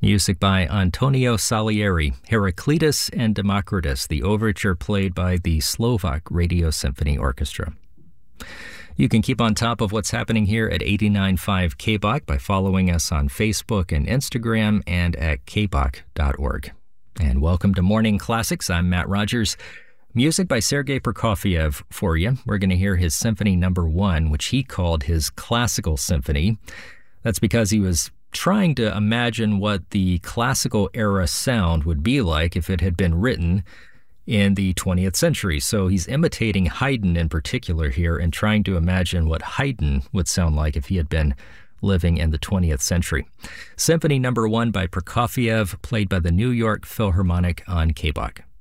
Music by Antonio Salieri, Heraclitus and Democritus, the overture played by the Slovak Radio Symphony Orchestra. You can keep on top of what's happening here at 89.5 KBOK by following us on Facebook and Instagram and at kbok.org. And welcome to Morning Classics. I'm Matt Rogers. Music by Sergei Prokofiev for you. We're going to hear his Symphony No. 1, which he called his classical symphony. That's because he was trying to imagine what the classical era sound would be like if it had been written in the 20th century. So he's imitating Haydn in particular here and trying to imagine what Haydn would sound like if he had been living in the 20th century. Symphony No. 1 by Prokofiev, played by the New York Philharmonic on KBOK.